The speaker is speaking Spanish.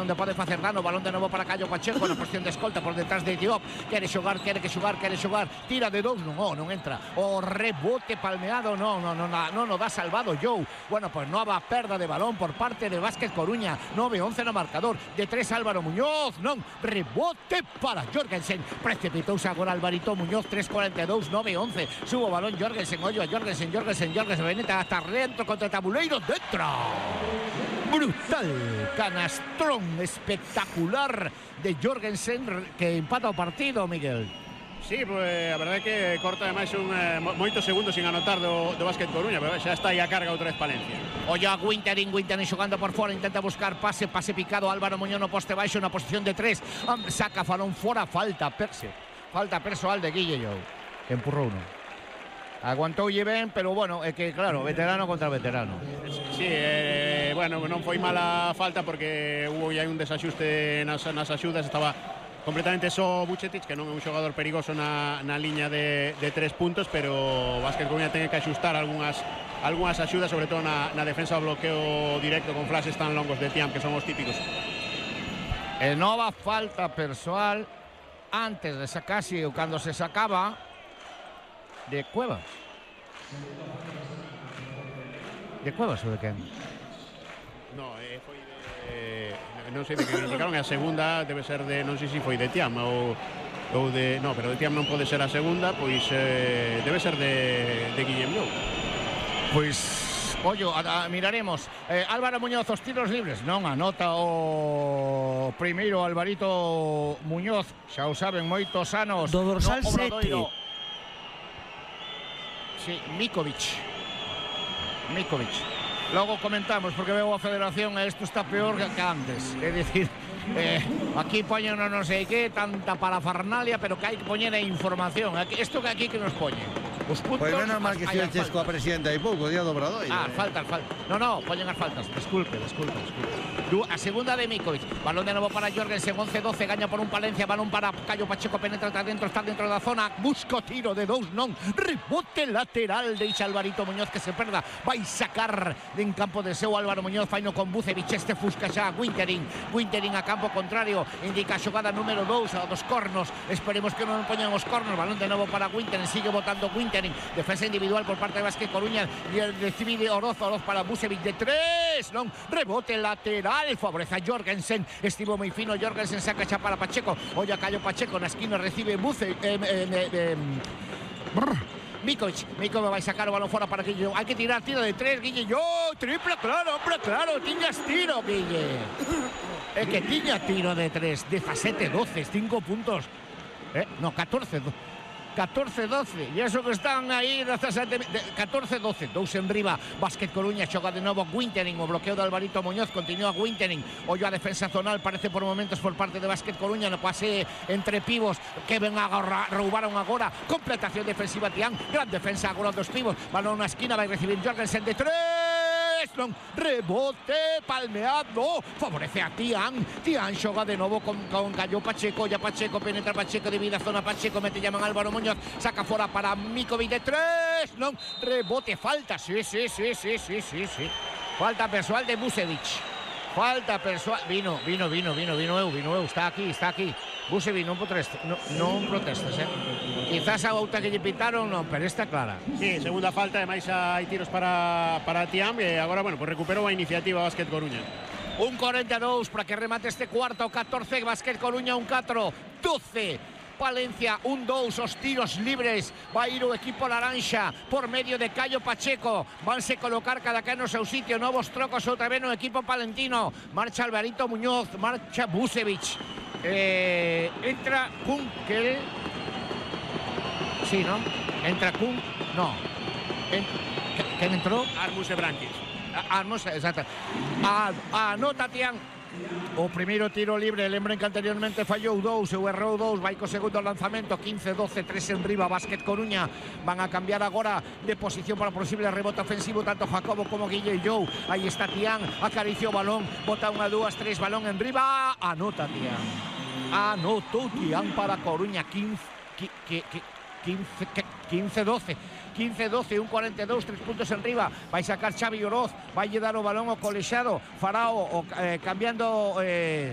donde pode facer dano. Balón de novo para Caio Pacheco na posición de escolta por detrás de Diop. Quere xogar, tira de dous, non entra. O rebote palmeado, non dá salvado Jou. Bueno, pues nova perda de balón por parte de Básquet Coruña. 9-11 no marcador. De 3 Álvaro Muñoz, non, rebote para Jorgensen. Precipitouse agora Alvarito Muñoz. 3-42, 9-11. Subo balón Jorgensen, ollo a Jorgensen, veneta hasta dentro contra Tabuleiro, dentro. Brutal canastrón espectacular de Jorgensen que empata o partido, Miguel. Sí, pues a verdade é que corta ademais moitos segundos sin anotar do Básquet Coruña, pero xa está aí a carga outra vez Palencia. Ollo a Winterin xogando por fora, intenta buscar pase picado, Álvaro Muñoz no poste baixo na posición de 3, saca balón fora, falta persoal de Guille Jou, empurrou uno. Aguantoulle ben, pero bueno, é que claro, veterano contra veterano. Sí, bueno, non foi mala falta porque hubo aí un desaxuste nas axudas, estaba completamente só Vucetich, que non é un xogador perigoso na liña de 3 puntos, pero Básquet Coruña ten que axustar algunhas axudas, sobre todo na defensa do bloqueo directo con flashes tan longos de Tiam, que son os típicos. Nova falta persoal antes de sacarse, ou cando se sacaba de Cuevas. De Cuevas ou de quen? No, foi de... non sei de que indicaron, a segunda debe ser de, non sei se foi de Tiam ou de... No, pero de Tiam non pode ser a segunda, pois debe ser de Guillem Jou. Pois, ollo, miraremos. Álvaro Muñoz, os tiros libres. Non anota o primeiro Alvarito Muñoz, xa o saben moitos anos. Do dorsal 7. Sí, Mikovic. Logo comentamos, porque veo a federación e isto está peor que antes. É dicir, aquí poñen non sei que, tanta parafernalia, pero que hai que poñer a información. Isto que aquí que nos poñen. Os puntos... Pois menos mal que estiveste coa presidenta hai pouco, día do Obradoiro. Faltas. No, poñen as faltas. Disculpe. A segunda de Mikovic. Balón de novo para Jorgensen, 11-12, gaña por un Palencia, balón para Caio Pacheco, penetra está dentro da zona, busco tiro de dous, non, rebote lateral de Alvarito Muñoz que se perda, vai sacar en campo de seu Álvaro Muñoz, faino con Vucevic, este fusca xa Winterin a campo contrario, indica a xogada número 2 a dos cornos, esperemos que non poñan os cornos, balón de novo para Winterin, sigue botando Winterin, defensa individual por parte de Básquet Coruña, recibe Oroz para Vucevic de 3, non, rebote lateral, favorece a Jorgensen, estivo moi fino, Jorgensen saca xa para Pacheco, olla Caio Pacheco na esquina, recibe Mikovic vai sacar o balón fora para Guille. Hai que tirar tiro de 3, Guille. Triple, claro, tiñas tiro, Guille. É que tiña tiro de 3, 17-12, 5 puntos. No, 14-12, e eso que están aí 14-12, dous en riba. Básquet Coruña xoga de novo Winterin, o bloqueo de Alvarito Muñoz, continúa Winterin, ollo a defensa zonal, parece por momentos por parte de Básquet Coruña, no pase entre pivos que ven roubaron agora, completación defensiva Tiam, gran defensa agora dos pivos, balón na esquina, vai recibir Jorgensen de 3, non, rebote palmeado, favorece a Tiam xoga de novo con Caio Pacheco, ya Pacheco penetra, Pacheco divide a zona, Pacheco mete llaman Álvaro Muñoz, saca fora para Mikovic de 3, non, rebote, falta, sí, falta persoal de Vucevic, falta persoal, vino eu, está aquí, Vucevic non protestas, quizás a outra que lle pitaron, non, pero está clara. Sí, segunda falta, ademais hai tiros para Tiam, e agora, bueno, pues recuperou a iniciativa Básquet Coruña. 1-42 para que remate este cuarto, 14 Básquet Coruña, 1-4, 12 Palencia, 1-2, os tiros libres, vai ir o equipo laranxa por medio de Caio Pacheco, vanse colocar cada que no seu sitio, novos trocos outra vez no equipo palentino, marcha Alvarito Muñoz, marcha Vucevic, entra Kunkel, sí, non? Entra Kun, no, quen entrou? Armus Ebranquis. Exacto. Anota Tiam o primeiro tiro libre, lembren que anteriormente fallou 2, ou errou 2, vai co segundo lanzamento, 15-12, 3 en riba, Básquet Coruña, van a cambiar agora de posición para posible rebote ofensivo, tanto Jacobo como Guille Jou, aí está Tiam, acarició o balón, bota 1, 2, 3, balón en riba, anota Tiam, anotou Tiam para Coruña, 15-12, 1-42, 3 puntos en riba, vai sacar Xavi Oroz, vai dar o balón ao colexado, fará cambiando